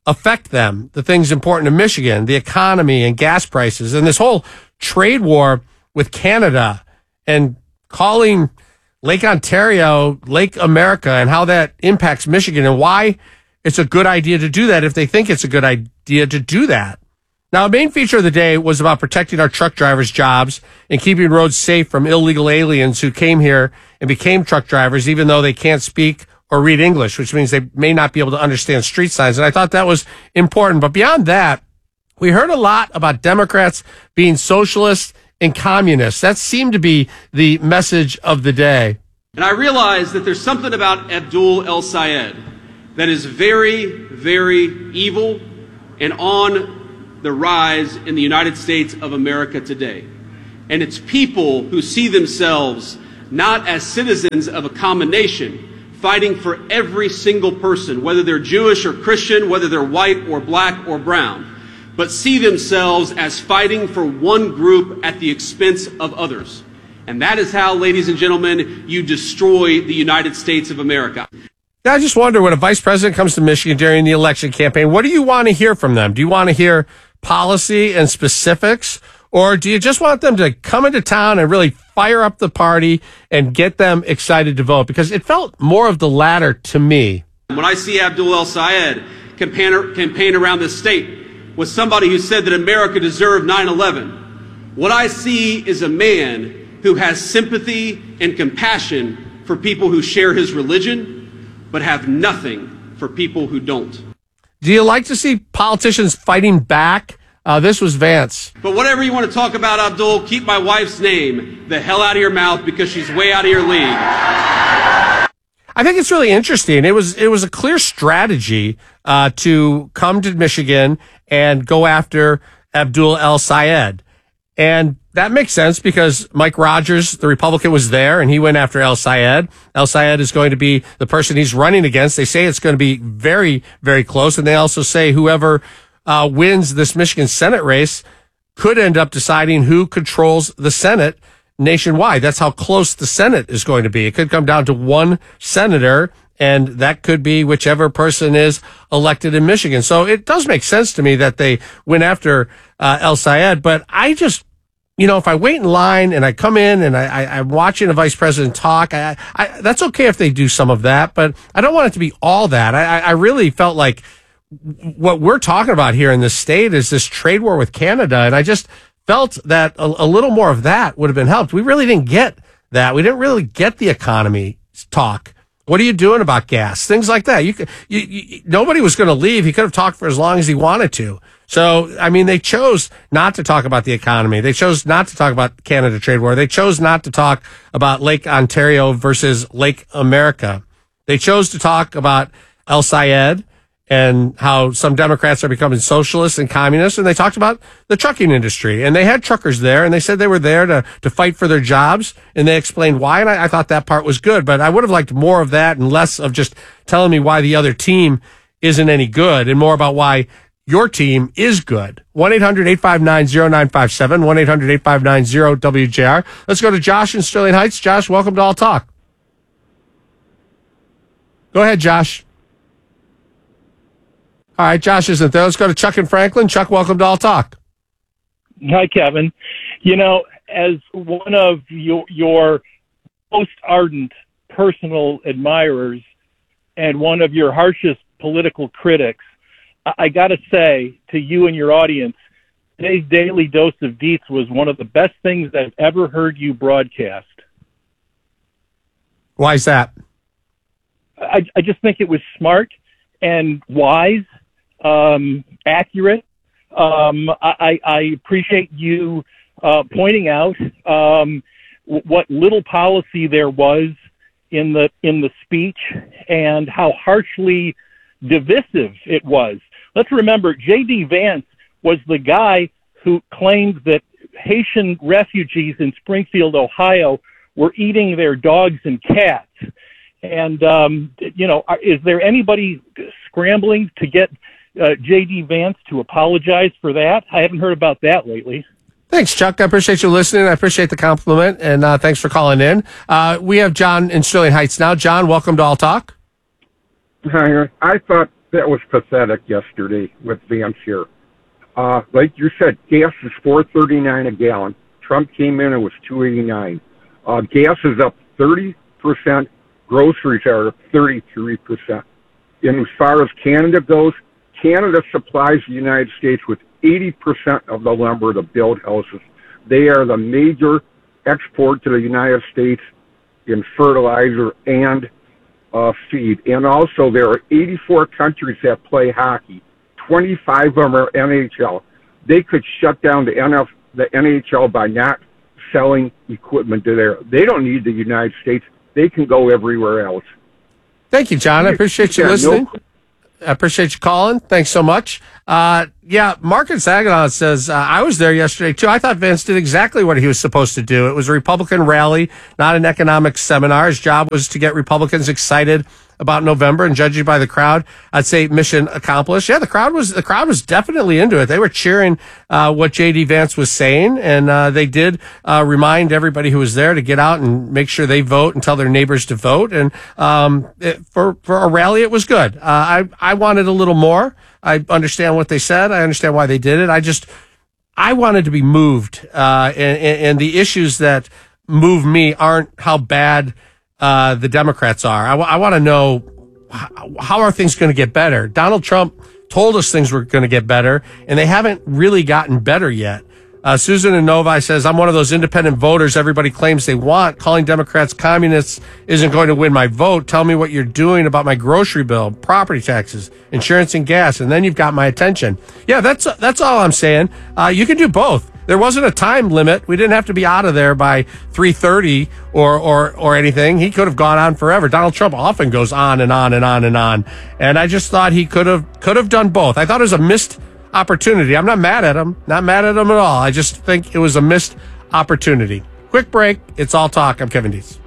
affect them, the things important to Michigan, the economy and gas prices, and this whole trade war with Canada and calling Lake Ontario Lake America and how that impacts Michigan and why it's a good idea to do that if they think it's a good idea to do that. Now, a main feature of the day was about protecting our truck drivers' jobs and keeping roads safe from illegal aliens who came here and became truck drivers, even though they can't speak or read English, which means they may not be able to understand street signs. And I thought that was important. But beyond that, we heard a lot about Democrats being socialists and communists. That seemed to be the message of the day. And I realize that there's something about Abdul El-Sayed that is very, very evil and on the rise in the United States of America today. And it's people who see themselves not as citizens of a common nation, fighting for every single person, whether they're Jewish or Christian, whether they're white or black or brown, but see themselves as fighting for one group at the expense of others. And that is how, ladies and gentlemen, you destroy the United States of America. I just wonder, when a vice president comes to Michigan during the election campaign, what do you want to hear from them? Do you want to hear policy and specifics, or do you just want them to come into town and really fire up the party and get them excited to vote? Because it felt more of the latter to me. When I see Abdul El-Sayed campaign around this state with somebody who said that America deserved 9/11, what I see is a man who has sympathy and compassion for people who share his religion, but have nothing for people who don't. Do you like to see politicians fighting back? This was Vance. But whatever you want to talk about, Abdul, keep my wife's name the hell out of your mouth, because she's way out of your league. I think it's really interesting. It was a clear strategy to come to Michigan and go after Abdul El-Sayed. And that makes sense because Mike Rogers, the Republican, was there and he went after El-Sayed. El-Sayed is going to be the person he's running against. They say it's going to be very, very close. And they also say whoever wins this Michigan Senate race could end up deciding who controls the Senate nationwide. That's how close the Senate is going to be. It could come down to one senator, and that could be whichever person is elected in Michigan. So it does make sense to me that they went after El-Sayed, but I just, if I wait in line and I come in and I'm watching a vice president talk, that's okay if they do some of that, but I don't want it to be all that. I really felt like what we're talking about here in this state is this trade war with Canada, and I just felt that a little more of that would have been helped. We really didn't get that. We didn't really get the economy talk. What are you doing about gas? Things like that. Nobody was going to leave. He could have talked for as long as he wanted to. So, they chose not to talk about the economy. They chose not to talk about Canada trade war. They chose not to talk about Lake Ontario versus Lake America. They chose to talk about El-Sayed and how some Democrats are becoming socialists and communists. And they talked about the trucking industry. And they had truckers there, and they said they were there to fight for their jobs. And they explained why. And I thought that part was good. But I would have liked more of that and less of just telling me why the other team isn't any good, and more about why your team is good. 1-800-859-0957, 1-800-859-0WJR. Let's go to Josh in Sterling Heights. Josh, welcome to All Talk. Go ahead, Josh. All right, Josh isn't there. Let's go to Chuck in Franklin. Chuck, welcome to All Talk. Hi, Kevin. As one of your most ardent personal admirers and one of your harshest political critics, I got to say to you and your audience, today's Daily Dose of Deets was one of the best things I've ever heard you broadcast. Why is that? I just think it was smart and wise, accurate. I appreciate you pointing out what little policy there was in the speech and how harshly divisive it was. Let's remember, J.D. Vance was the guy who claimed that Haitian refugees in Springfield, Ohio, were eating their dogs and cats. And, is there anybody scrambling to get J.D. Vance to apologize for that? I haven't heard about that lately. Thanks, Chuck. I appreciate you listening. I appreciate the compliment, and thanks for calling in. We have John in Sterling Heights now. John, welcome to All Talk. Hi, I thought that was pathetic yesterday with Vance here. Like you said, gas is $4.39 a gallon. Trump came in, it was $2.89. Gas is up 30%. Groceries are up 33%. And as far as Canada goes, Canada supplies the United States with 80% of the lumber to build houses. They are the major export to the United States in fertilizer and feed. And also there are 84 countries that play hockey. 25 of them are NHL. They could shut down the NHL by not selling equipment to there. They don't need the United States. They can go everywhere else. Thank you, John. I appreciate you listening. I appreciate you calling. Thanks so much. Mark in Saginaw says, I was there yesterday, too. I thought Vance did exactly what he was supposed to do. It was a Republican rally, not an economic seminar. His job was to get Republicans excited about November, and judging by the crowd, I'd say mission accomplished. Yeah, the crowd was definitely into it. They were cheering what J.D. Vance was saying, and they did remind everybody who was there to get out and make sure they vote and tell their neighbors to vote. And for a rally, it was good. I wanted a little more. I understand what they said. I understand why they did it. I wanted to be moved, and the issues that move me aren't how bad the Democrats are. I want to know, how are things going to get better? Donald Trump told us things were going to get better, and they haven't really gotten better yet. Susan in Novi says, I'm one of those independent voters everybody claims they want. Calling Democrats communists isn't going to win my vote. Tell me what you're doing about my grocery bill, property taxes, insurance, and gas, and then you've got my attention. Yeah, that's all I'm saying. You can do both. There wasn't a time limit. We didn't have to be out of there by 3:30 or anything. He could have gone on forever. Donald Trump often goes on and on and on and on. And I just thought he could have done both. I thought it was a missed opportunity. I'm not mad at him. Not mad at him at all. I just think it was a missed opportunity. Quick break. It's All Talk. I'm Kevin Dietz.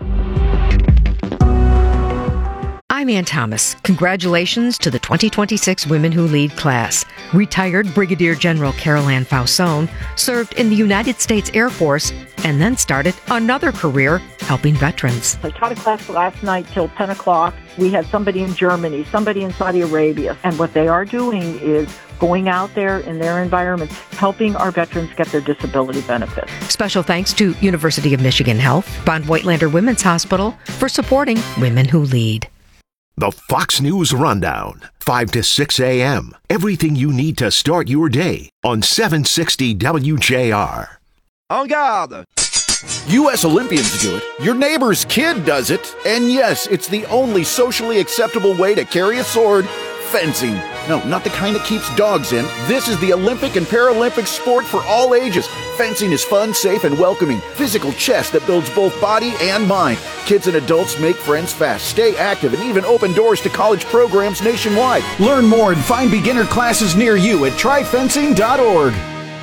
I'm Ann Thomas. Congratulations to the 2026 Women Who Lead class. Retired Brigadier General Carol Ann Fausone served in the United States Air Force and then started another career helping veterans. I taught a class last night till 10 o'clock. We had somebody in Germany, somebody in Saudi Arabia. And what they are doing is going out there in their environments, helping our veterans get their disability benefits. Special thanks to University of Michigan Health, Von Voigtlander Women's Hospital for supporting Women Who Lead. The Fox News Rundown, 5 to 6 a.m. Everything you need to start your day on 760 WJR. En garde! U.S. Olympians do it. Your neighbor's kid does it. And yes, it's the only socially acceptable way to carry a sword. Fencing. No, not the kind that keeps dogs in. This is the Olympic and Paralympic sport for all ages. Fencing is fun, safe, and welcoming. Physical chess that builds both body and mind. Kids and adults make friends fast, stay active, and even open doors to college programs nationwide. Learn more and find beginner classes near you at tryfencing.org.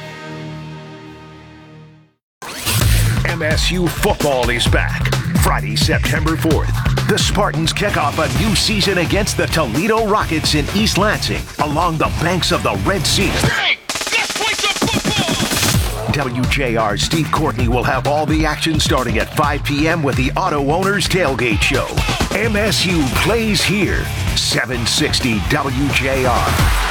MSU football is back. Friday, September 4th. The Spartans kick off a new season against the Toledo Rockets in East Lansing along the banks of the Red Sea. Hey, let's play some football! WJR's Steve Courtney will have all the action starting at 5 p.m. with the Auto Owners Tailgate Show. MSU plays here. 760 WJR.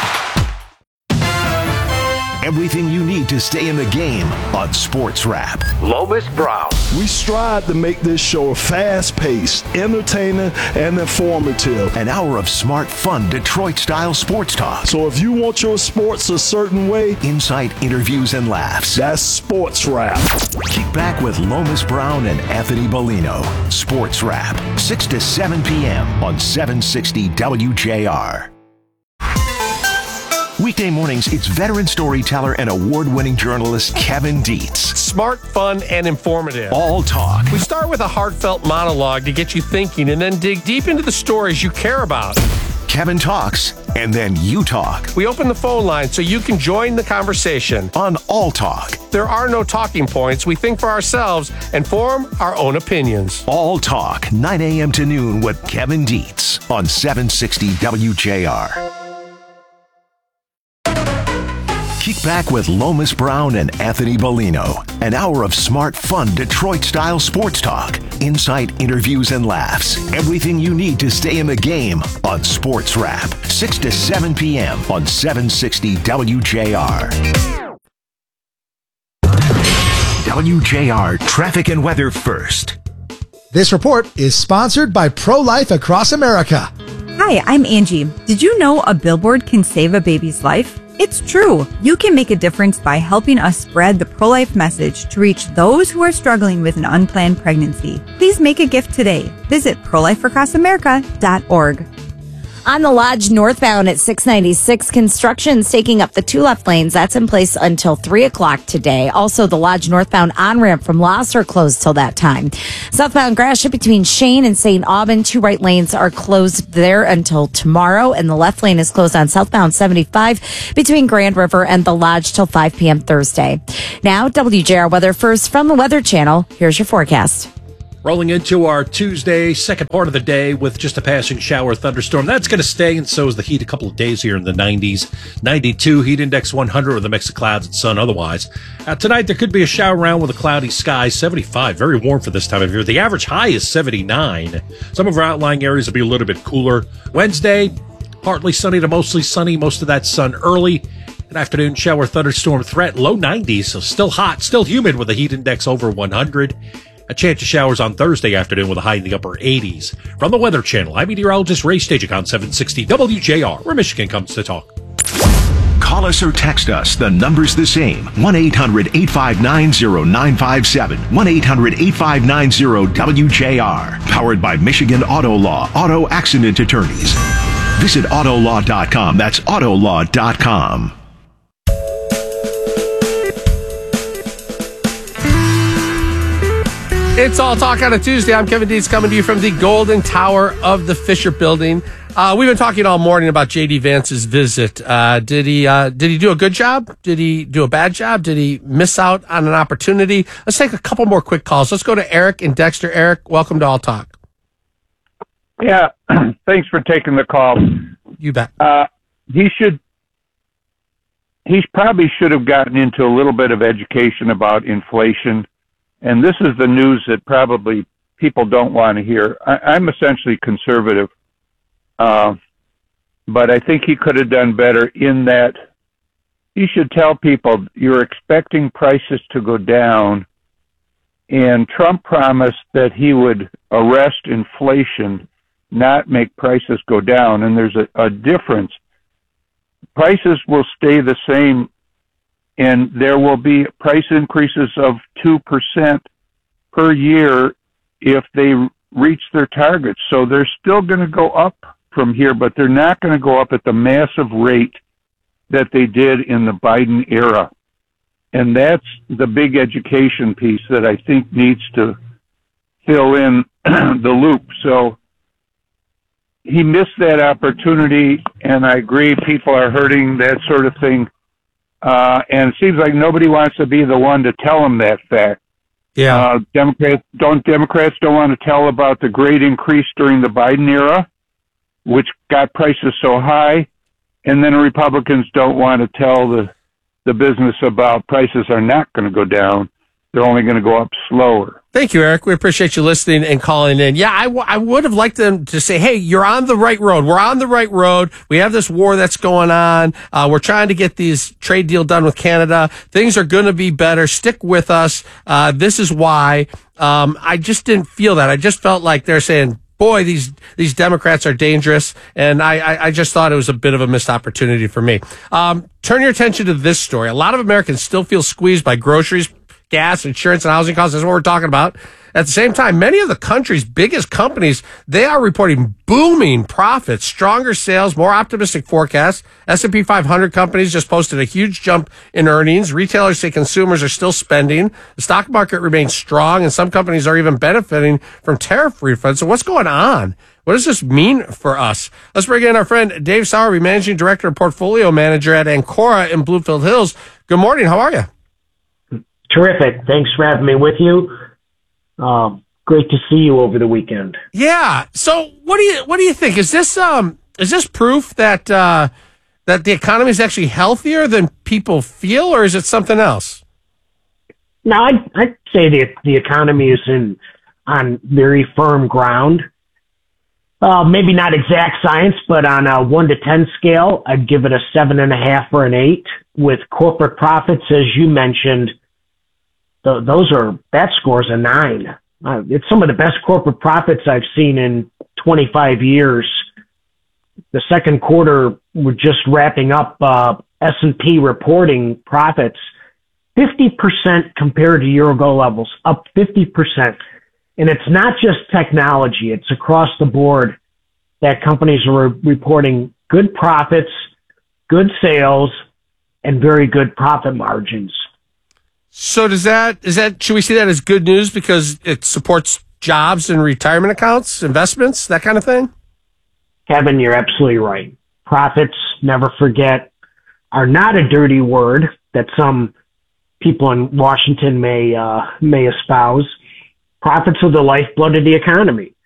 Everything you need to stay in the game on Sports Wrap. Lomas Brown. We strive to make this show fast-paced, entertaining, and informative. An hour of smart, fun, Detroit-style sports talk. So if you want your sports a certain way, insight, interviews, and laughs. That's Sports Wrap. Kick back with Lomas Brown and Anthony Bellino. Sports Wrap, 6 to 7 p.m. on 760 WJR. Weekday mornings, it's veteran storyteller and award-winning journalist Kevin Dietz. Smart, fun, and informative. All talk. We start with a heartfelt monologue to get you thinking and then dig deep into the stories you care about. Kevin talks, and then you talk. We open the phone line so you can join the conversation. On All Talk. There are no talking points. We think for ourselves and form our own opinions. All Talk, 9 a.m. to noon with Kevin Dietz on 760 WJR. Kick back with Lomas Brown and Anthony Bellino. An hour of smart, fun, Detroit-style sports talk. Insight, interviews, and laughs. Everything you need to stay in the game on Sports Wrap. 6 to 7 p.m. on 760 WJR. WJR Traffic and Weather First. This report is sponsored by Pro-Life Across America. Hi, I'm Angie. Did you know a billboard can save a baby's life? It's true. You can make a difference by helping us spread the pro-life message to reach those who are struggling with an unplanned pregnancy. Please make a gift today. Visit prolifeacrossamerica.org. On the Lodge northbound at 696, construction's taking up the 2 left lanes. That's in place until 3 o'clock today. Also, the Lodge northbound on-ramp from Losser closed till that time. Southbound Gratiot between Shane and St. Aubin, 2 right lanes are closed there until tomorrow, and the left lane is closed on southbound 75 between Grand River and the Lodge till 5 p.m. Thursday. Now, WJR Weather First from the Weather Channel. Here's your forecast. Rolling into our Tuesday, second part of the day with just a passing shower thunderstorm. That's going to stay, and so is the heat. A couple of days here in the 90s. 92, heat index 100 with a mix of clouds and sun otherwise. Tonight, there could be a shower around with a cloudy sky. 75, very warm for this time of year. The average high is 79. Some of our outlying areas will be a little bit cooler. Wednesday, partly sunny to mostly sunny. Most of that sun early. An afternoon shower thunderstorm threat, low 90s, so still hot, still humid with a heat index over 100. A chance of showers on Thursday afternoon with a high in the upper 80s. From the Weather Channel, I'm meteorologist Ray Stagik on 760 WJR, where Michigan comes to talk. Call us or text us. The number's the same. 1-800-859-0957. 1-800-859-WJR. Powered by Michigan Auto Law, Auto Accident Attorneys. Visit autolaw.com. That's autolaw.com. It's All Talk on a Tuesday. I'm Kevin Dietz coming to you from the Golden Tower of the Fisher Building. We've been talking all morning about J.D. Vance's visit. Did he do a good job? Did he do a bad job? Did he miss out on an opportunity? Let's take a couple more quick calls. Let's go to Eric in Dexter. Eric, welcome to All Talk. Yeah, thanks for taking the call. You bet. He probably should have gotten into a little bit of education about inflation. And this is the news that probably people don't want to hear. I'm essentially conservative, but I think he could have done better in that he should tell people you're expecting prices to go down, and Trump promised that he would arrest inflation, not make prices go down, and there's a difference. Prices will stay the same, and there will be price increases of 2% per year if they reach their targets. So they're still going to go up from here, but they're not going to go up at the massive rate that they did in the Biden era. And that's the big education piece that I think needs to fill in the loop. So he missed that opportunity, and I agree people are hurting, that sort of thing. And it seems like nobody wants to be the one to tell them that fact. Yeah. Democrats don't want to tell about the great increase during the Biden era, which got prices so high, and then Republicans don't want to tell the business about prices are not going to go down. They're only going to go up slower. Thank you, Eric. We appreciate you listening and calling in. Yeah, I would have liked them to say, hey, you're on the right road. We're on the right road. We have this war that's going on. We're trying to get these trade deal done with Canada. Things are going to be better. Stick with us. This is why. I just didn't feel that. I just felt like they're saying, boy, these Democrats are dangerous. And I just thought it was a bit of a missed opportunity for me. Turn your attention to this story. A lot of Americans still feel squeezed by groceries, gas, insurance, and housing costs. That's what we're talking about. At the same time, many of the country's biggest companies, they are reporting booming profits, stronger sales, more optimistic forecasts. S&P 500 companies just posted a huge jump in earnings. Retailers say consumers are still spending. The stock market remains strong, and some companies are even benefiting from tariff refunds. So what's going on? What does this mean for us? Let's bring in our friend Dave Sowerby, Managing Director and Portfolio Manager at Ancora in Bluefield Hills. Good morning. How are you? Terrific. Thanks for having me with you. Great to see you over the weekend. Yeah. So what do you think? Is this proof that that the economy is actually healthier than people feel, or is it something else? No, I'd say the economy is on very firm ground. Maybe not exact science, but on a 1 to 10 scale, I'd give it a 7.5 or an 8. With corporate profits, as you mentioned, that score's a 9. It's some of the best corporate profits I've seen in 25 years. The second quarter, we're just wrapping up S&P reporting profits, 50% compared to year-ago levels, up 50%. And it's not just technology. It's across the board that companies are reporting good profits, good sales, and very good profit margins. So is that, should we see that as good news because it supports jobs and retirement accounts, investments, that kind of thing? Kevin, you're absolutely right. Profits, never forget, are not a dirty word that some people in Washington may espouse. Profits are the lifeblood of the economy.